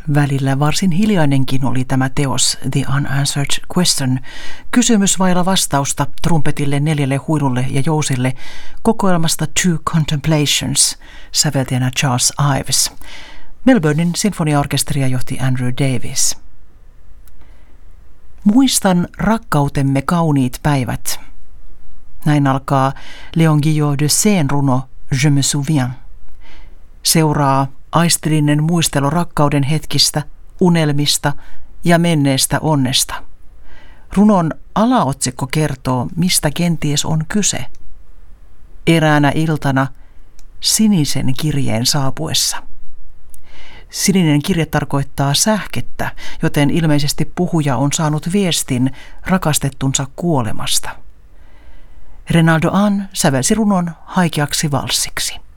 Välillä varsin hiljainenkin oli tämä teos The Unanswered Question, kysymys vailla vastausta trumpetille, 4 huilulle ja jousille, kokoelmasta Two Contemplations, säveltäjänä Charles Ives. Melbournein sinfoniaorkesteria johti Andrew Davis. Muistan rakkautemme kauniit päivät. Näin alkaa Léon Guillaume de Seen runo Je me souviens. Seuraa aistillinen muistelu rakkauden hetkistä, unelmista ja menneestä onnesta. Runon alaotsikko kertoo, mistä kenties on kyse. Eräänä iltana sinisen kirjeen saapuessa. Sininen kirje tarkoittaa sähkettä, joten ilmeisesti puhuja on saanut viestin rakastettunsa kuolemasta. Renaldo Ahn sävelsi runon haikeaksi valssiksi.